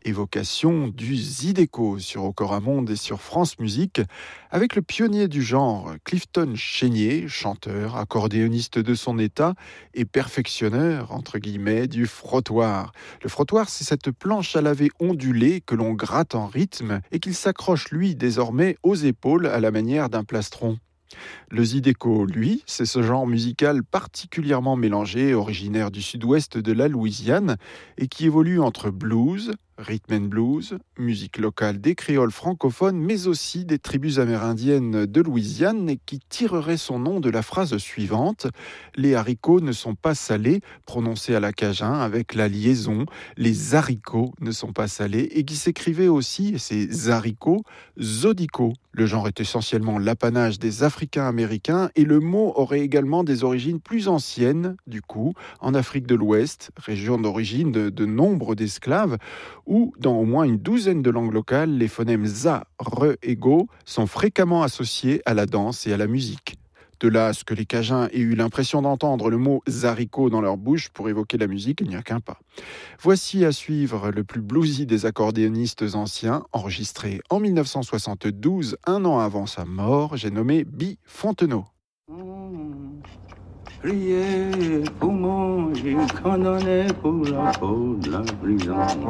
Évocation du Zydeco sur Ocoramonde et sur France Musique, avec le pionnier du genre, Clifton Chenier, chanteur, accordéoniste de son état et perfectionneur, entre guillemets, du frottoir. Le frottoir, c'est cette planche à laver ondulée que l'on gratte en rythme et qu'il s'accroche, lui, désormais aux épaules à la manière d'un plastron. Le Zydeco, lui, c'est ce genre musical particulièrement mélangé, originaire du sud-ouest de la Louisiane, et qui évolue entre blues, rhythm and blues, musique locale des créoles francophones, mais aussi des tribus amérindiennes de Louisiane, et qui tirerait son nom de la phrase suivante: les haricots ne sont pas salés, prononcé à la cajun avec la liaison, les haricots ne sont pas salés, et qui s'écrivait aussi, ces haricots, zodico. Le genre est essentiellement l'apanage des Africains-Américains et le mot aurait également des origines plus anciennes, du coup, en Afrique de l'Ouest, région d'origine de nombre d'esclaves, où, dans au moins une douzaine de langues locales, les phonèmes za, re et go sont fréquemment associés à la danse et à la musique. De là à ce que les Cajuns aient eu l'impression d'entendre le mot zariko dans leur bouche pour évoquer la musique, il n'y a qu'un pas. Voici à suivre le plus bluesy des accordéonistes anciens, enregistré en 1972, un an avant sa mort, j'ai nommé Bi Fontenot. Priez pour manger, condamné pour la faute de la prison.